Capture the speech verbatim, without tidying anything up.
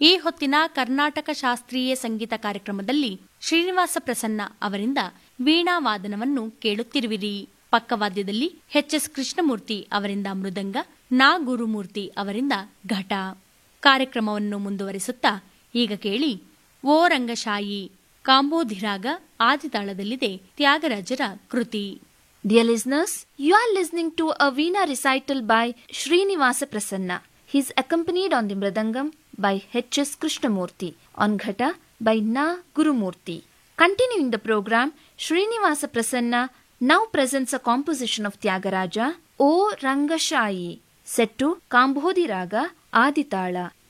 ಈ ಹೊತ್ತಿನ ಕರ್ನಾಟಕ ಶಾಸ್ತ್ರೀಯ ಸಂಗೀತ ಕಾರ್ಯಕ್ರಮದಲ್ಲಿ ಶ್ರೀನಿವಾಸ ಪ್ರಸನ್ನ ಅವರಿಂದ ವೀಣಾ ವಾದನವನ್ನು ಕೇಳುತ್ತಿರುವಿರಿ. ಪಕ್ಕವಾದ್ಯದಲ್ಲಿ ಎಚ್ ಎಸ್ ಕೃಷ್ಣಮೂರ್ತಿ ಅವರಿಂದ ಮೃದಂಗ, ನಾ ಗುರುಮೂರ್ತಿ ಅವರಿಂದ ಘಟ. ಕಾರ್ಯಕ್ರಮವನ್ನು ಮುಂದುವರಿಸುತ್ತಾ ಈಗ ಕೇಳಿ ಓ ರಂಗಶಾಯಿ ಕಾಂಬೋಧಿರಾಗ ಆದಿತಾಳದಲ್ಲಿದೆ ತ್ಯಾಗರಾಜರ ಕೃತಿ. Dear listeners, you are listening to a Veena recital by Srinivasa Prasanna. He is accompanied on the Mridangam by H S Krishnamurti, on Ghata by Na Gurumurti. Continuing the program, Srinivasa Prasanna now presents a composition of Tyagaraja, O Rangashayi, set to Kambodhi Raga Aditala